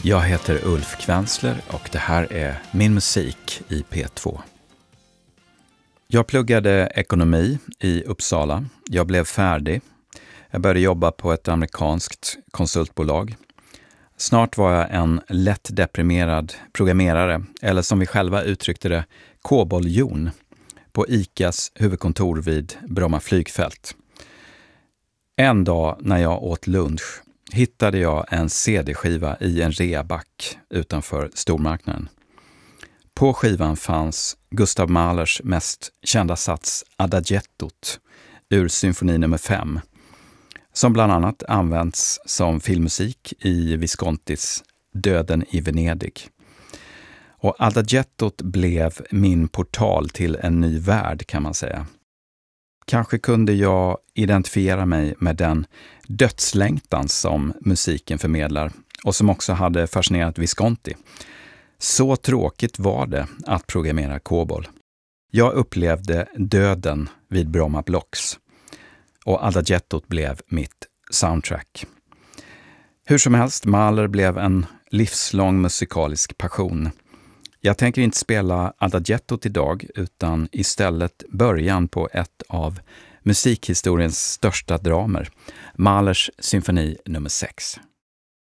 Jag heter Ulf Kvensler och det här är min musik i P2. Jag pluggade ekonomi i Uppsala. Jag blev färdig. Jag började jobba på ett amerikanskt konsultbolag. Snart var jag en lätt deprimerad programmerare, eller som vi själva uttryckte det, COBOL-jon, på ICAs huvudkontor vid Bromma flygfält. En dag när jag åt lunch hittade jag en CD-skiva i en reaback utanför stormarknaden. På skivan fanns Gustav Mahlers mest kända sats Adagiettot ur symfoni nummer 5, som bland annat används som filmmusik i Viscontis Döden i Venedig. Och Adagiettot blev min portal till en ny värld, kan man säga. Kanske kunde jag identifiera mig med den dödslängtan som musiken förmedlar och som också hade fascinerat Visconti. Så tråkigt var det att programmera COBOL. Jag upplevde döden vid Bromma Blocks och Adagiettot blev mitt soundtrack. Hur som helst, Mahler blev en livslång musikalisk passion. Jag tänker inte spela Adagiettot idag utan istället början på ett av musikhistoriens största dramer, Mahlers symfoni nummer 6.